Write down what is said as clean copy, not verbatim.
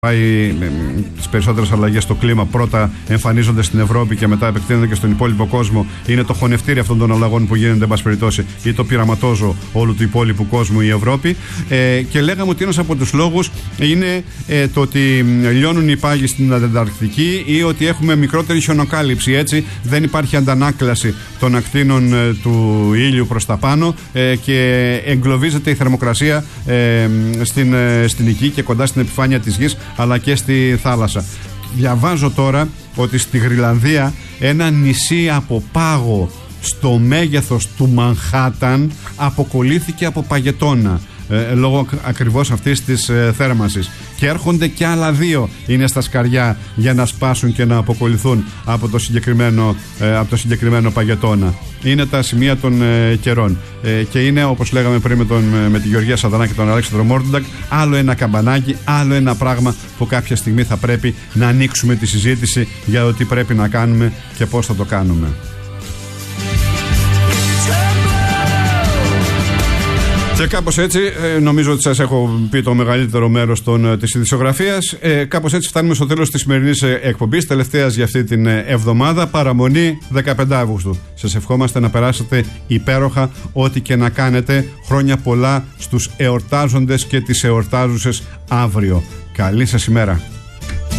Τις περισσότερες αλλαγές στο κλίμα πρώτα εμφανίζονται στην Ευρώπη και μετά επεκτείνονται και στον υπόλοιπο κόσμο. Είναι το χωνευτήρι αυτών των αλλαγών που γίνεται, εν πάση περιπτώσει, ή το πειραματόζω όλου του υπόλοιπου κόσμου η Ευρώπη. Και λέγαμε ότι ένας από τους λόγους είναι το ότι λιώνουν οι πάγοι στην Ανταρκτική ή ότι έχουμε μικρότερη χιονοκάλυψη. Έτσι δεν υπάρχει αντανάκλαση των ακτίνων του ήλιου προς τα πάνω και εγκλωβίζεται η θερμοκρασία στην γη και κοντά στην επιφάνεια της γης, αλλά και στη θάλασσα. Διαβάζω τώρα ότι στη Γροιλανδία ένα νησί από πάγο στο μέγεθος του Μανχάταν αποκολλήθηκε από παγετώνα λόγω ακριβώς αυτής της θέρμανσης, και έρχονται και άλλα δύο, είναι στα σκαριά για να σπάσουν και να αποκολληθούν από το συγκεκριμένο παγετώνα. Είναι τα σημεία των καιρών και είναι, όπως λέγαμε πριν με τη Γεωργία Σαδανά και τον Αλέξανδρο Μόρντουντακ, άλλο ένα καμπανάκι, άλλο ένα πράγμα που κάποια στιγμή θα πρέπει να ανοίξουμε τη συζήτηση για το τι πρέπει να κάνουμε και πώς θα το κάνουμε. Και κάπως έτσι, νομίζω ότι σας έχω πει το μεγαλύτερο μέρος της ειδησιογραφίας. Κάπως έτσι φτάνουμε στο τέλος της σημερινής εκπομπής, τελευταίας για αυτή την εβδομάδα. Παραμονή 15 Αύγουστου. Σας ευχόμαστε να περάσετε υπέροχα, ό,τι και να κάνετε. Χρόνια πολλά στους εορτάζοντες και τις εορτάζουσες αύριο. Καλή σας ημέρα.